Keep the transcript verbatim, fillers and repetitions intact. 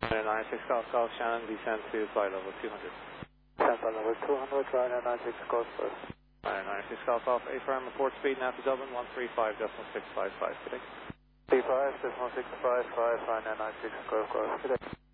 nine six Golf Golf Shannon, descend to flight level two hundred. Descend flight level two hundred, Ryanair nine six Golf first. Ryanair nine six Golf Golf, affirm report speed now to Dublin, one three five decimal six five five today. three five decimal six five five, Ryanair nine six Golf Golf today.